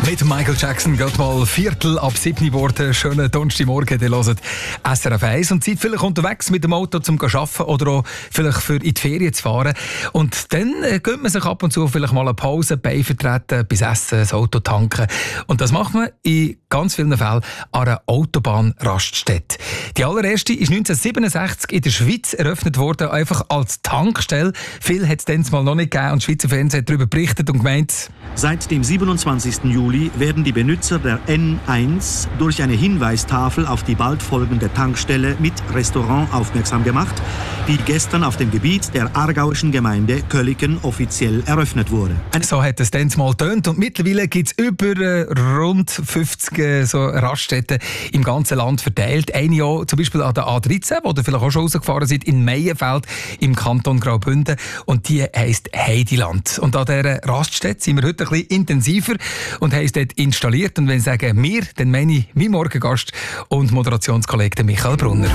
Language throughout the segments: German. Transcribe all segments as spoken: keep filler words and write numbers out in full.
Mit Michael Jackson geht mal Viertel ab sieben geworden. Schönen Donnerstagmorgen, ihr hört S R F eins und seid vielleicht unterwegs mit dem Auto zum Arbeiten oder auch vielleicht für in die Ferien zu fahren. Und dann äh, gönnt man sich ab und zu vielleicht mal eine Pause, Beine vertreten, bis Essen, das Auto tanken. Und das macht man in ganz vielen Fällen an einer Autobahnraststätte. Die allererste ist neunzehnhundertsiebenundsechzig in der Schweiz eröffnet worden, einfach als Tankstelle. Viel hat es dann mal noch nicht gegeben und das Schweizer Fernsehen hat darüber berichtet und gemeint, seit dem siebenundzwanzigsten Juli werden die Benutzer der N eins durch eine Hinweistafel auf die bald folgende Tankstelle mit Restaurant aufmerksam gemacht, die gestern auf dem Gebiet der aargauischen Gemeinde Köliken offiziell eröffnet wurde. So hat es dann mal getönt und mittlerweile gibt es über äh, rund fünfzig äh, so Raststätten im ganzen Land verteilt. Eine auch zum Beispiel an der A dreizehn, wo ihr vielleicht auch schon rausgefahren seid, in Meienfeld im Kanton Graubünden. Und die heisst Heidiland. Und an dieser Raststätte sind wir heute ein bisschen intensiver und haben es dort installiert. Und wenn ich sage «wir», dann meine ich mein Morgengast und Moderationskollege Michael Brunner.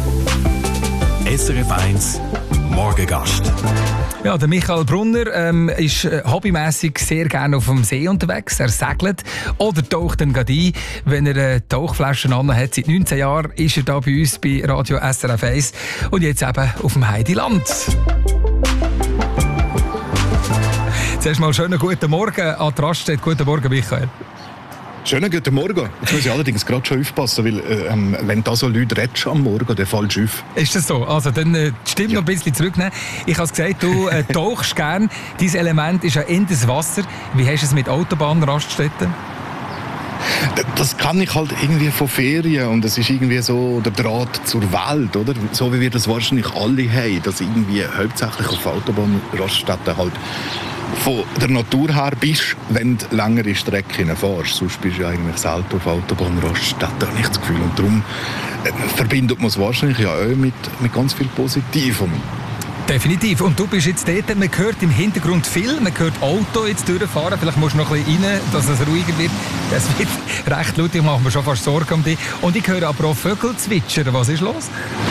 S R F eins Morgengast. Ja, der Michael Brunner ähm, ist äh, hobbymässig sehr gerne auf dem See unterwegs. Er segelt oder taucht dann gerade ein, wenn er äh, Tauchflaschen an hat. Seit neunzehn Jahren ist er da bei uns bei Radio S R F eins und jetzt eben auf dem Heidiland. Zuerst mal schönen guten Morgen an die Raststätte. Guten Morgen, Michael. Schönen guten Morgen. Jetzt muss ich allerdings gerade schon aufpassen, weil ähm, wenn da so Leute redest am Morgen, dann fällst du auf. Ist das so? Also dann äh, die Stimme ja. noch ein bisschen zurücknehmen. Ich habe es gesagt, du äh, tauchst gerne. Dein Element ist ja in das Wasser. Wie hast du es mit Autobahnraststätten? Das kann ich halt irgendwie von Ferien und es ist irgendwie so der Draht zur Welt, oder? So wie wir das wahrscheinlich alle haben, dass irgendwie hauptsächlich auf Autobahnraststätten halt von der Natur her bist, wenn du längere Strecken fährst. Sonst bist du eigentlich selten auf Autobahnraststätten, habe ich das Gefühl. Und darum äh, verbindet man es wahrscheinlich ja auch mit, mit ganz viel Positivem. Definitiv. Und du bist jetzt dort, man hört im Hintergrund viel, man hört Auto jetzt durchfahren, vielleicht musst du noch ein bisschen rein, dass es ruhiger wird. Das wird recht laut, ich mache mir schon fast Sorgen um dich. Und ich höre aber auch Vögel zwitschern. Was ist los?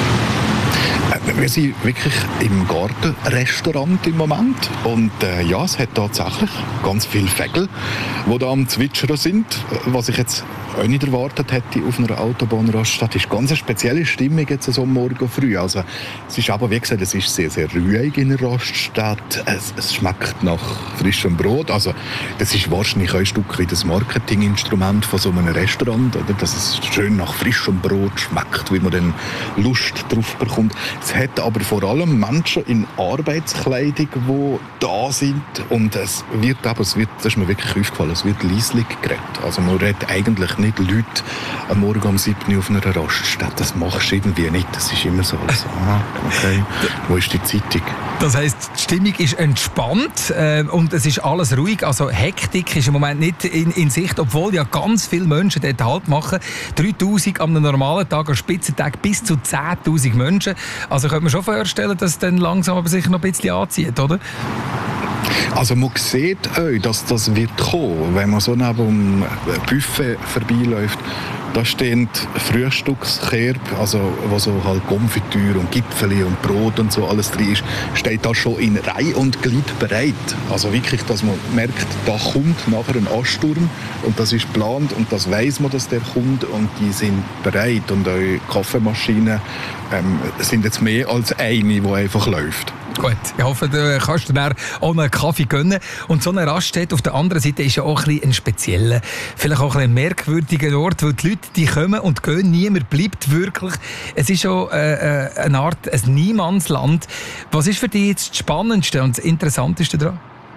Wir sind wirklich im Gartenrestaurant im Moment und äh, ja, es hat tatsächlich ganz viele Vögel, die da am Zwitschern sind, was ich jetzt auch nicht erwartet hätte auf einer Autobahnraststätte. Es ist ganz eine spezielle Stimmung jetzt so am Morgen früh. Also, es ist aber, wie gesagt, es ist sehr, sehr ruhig in der Raststätte. Es, es schmeckt nach frischem Brot. Also, das ist wahrscheinlich auch ein Stück wie das Marketinginstrument von so einem Restaurant, oder? Dass es schön nach frischem Brot schmeckt, wie man dann Lust drauf bekommt. Es hat aber vor allem Menschen in Arbeitskleidung, die da sind. Und es wird aber, es wird, das ist mir wirklich aufgefallen, es wird leislich geredet. Also, man redet eigentlich nicht Leute am Morgen um sieben Uhr auf einer Raststätte. Das machst du irgendwie nicht. Das ist immer so. Also, ah, okay. Wo ist die Zeitung? Das heisst, die Stimmung ist entspannt äh, und es ist alles ruhig. Also Hektik ist im Moment nicht in, in Sicht, obwohl ja ganz viele Menschen dort Halt machen. dreitausend am normalen Tag, am Spitzentag bis zu zehntausend Menschen. Also könnte man schon vorstellen, dass es dann langsam aber sicher noch ein bisschen anzieht, oder? Also man sieht auch, dass das wird kommen, wenn man so neben dem Buffet vorbeiläuft. Da stehen Frühstückskörbe, also wo so halt Konfitüre und Gipfeli und Brot und so alles drin ist, steht da schon in Reihe und Glied bereit. Also wirklich, dass man merkt, da kommt nachher ein Ansturm und das ist geplant und das weiss man, dass der kommt und die sind bereit. Und auch Kaffeemaschinen ähm, sind jetzt mehr als eine, die einfach läuft. Gut, ich hoffe, du kannst dir auch einen Kaffee gönnen. Und so eine Raststätte auf der anderen Seite ist ja auch ein, bisschen ein spezieller, vielleicht auch ein, ein merkwürdiger Ort, weil die Leute die kommen und gehen, niemand bleibt wirklich. Es ist schon äh, eine Art ein Niemandsland. Was ist für dich jetzt das Spannendste und das Interessanteste daran?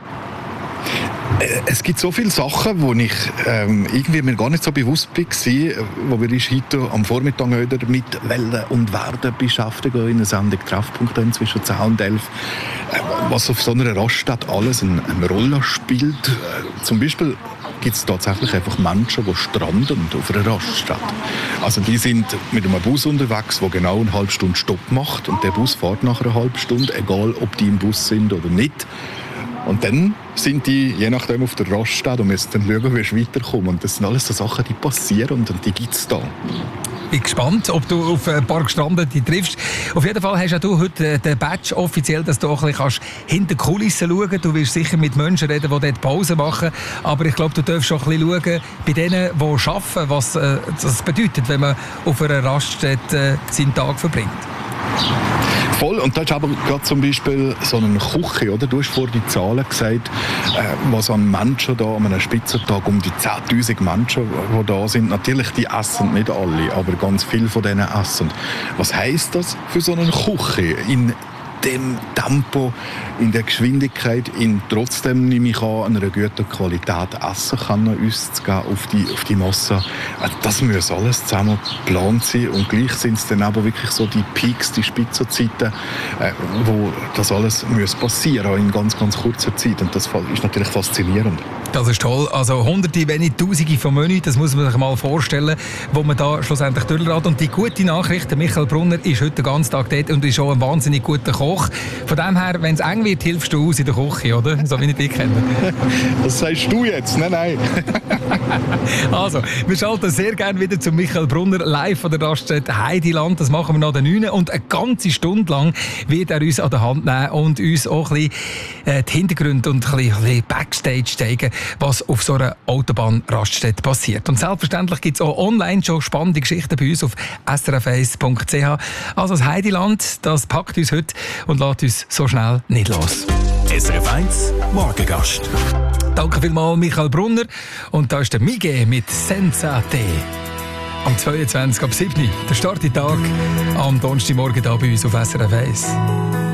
Es gibt so viele Sachen, wo ich ähm, irgendwie mir gar nicht so bewusst war, wo wir uns heute am Vormittag wieder mit Wellen und Werden beschäftigen in der Sendung Treffpunkt zwischen zehn und elf. Äh, was auf so einer Raststätte alles eine, eine Rolle spielt. Äh, zum Beispiel gibt es tatsächlich einfach Menschen, die stranden auf einer Raststätte. Also die sind mit einem Bus unterwegs, der genau eine halbe Stunde Stopp macht und der Bus fährt nach einer halben Stunde, egal ob die im Bus sind oder nicht. Und dann sind die, je nachdem, auf der Raststätte und müssen dann schauen, wie sie weiterkommen. Und das sind alles so Sachen, die passieren und die gibt es da. bin gespannt, ob du auf ein paar Gestrandete triffst. Auf jeden Fall hast du heute den Badge offiziell, dass du auch ein bisschen hinter die Kulissen schauen kannst. Du wirst sicher mit Menschen reden, die dort Pause machen. Aber ich glaube, du darfst auch ein bisschen schauen, bei denen, die arbeiten, was äh, das bedeutet, wenn man auf einer Raststätte äh, seinen Tag verbringt. Voll, und das ist aber gerade zum Beispiel so eine Küche, oder? Du hast vorhin die Zahlen gesagt, äh, was an Menschen da, an einem Spitzentag um die zehntausend Menschen, die da sind. Natürlich, die essen nicht alle, aber ganz viele von denen essen. Was heisst das für so eine Küche in dem Tempo, in der Geschwindigkeit, in trotzdem, nehme ich an, einer guten Qualität essen kann, uns zu geben auf die, auf die Masse. Das muss alles zusammen geplant sein und gleich sind es dann aber wirklich so die Peaks, die Spitzenzeiten, äh, wo das alles muss passieren muss, in ganz, ganz kurzer Zeit und das ist natürlich faszinierend. Das ist toll. Also Hunderte, wenn nicht Tausende von Menü, das muss man sich mal vorstellen, wo man da schlussendlich durchlässt. Und die gute Nachricht, der Michael Brunner ist heute den ganzen Tag dort und ist auch ein wahnsinnig guter Koch. Von dem her, wenn es eng wird, hilfst du aus in der Küche, oder? So wie ich dich kenne. Das sagst du jetzt? Nein, nein. Also, wir schalten sehr gerne wieder zu Michael Brunner live von der Raststätte Heidiland. Das machen wir nach der neun. Und eine ganze Stunde lang wird er uns an der Hand nehmen und uns auch ein bisschen äh, die Hintergründe und ein bisschen, ein bisschen Backstage zeigen, was auf so einer Autobahnraststätte passiert. Und selbstverständlich gibt es auch online schon spannende Geschichten bei uns auf s r f eins punkt c h. Also das Heidiland, das packt uns heute und lässt uns so schnell nicht los. S R F eins Morgengast. Danke vielmals, Michael Brunner. Und da ist der Mige mit Sensate. Am zweiundzwanzigsten ab sieben. Der Starttag am Donnerstagmorgen hier bei uns auf S R F eins.